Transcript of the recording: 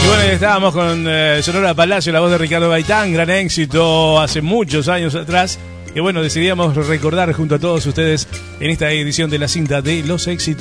Y bueno, estábamos con Sonora Palacio, la voz de Ricardo Gaitán, gran éxito hace muchos años atrás. Que bueno, decidíamos recordar junto a todos ustedes en esta edición de la cinta de los éxitos.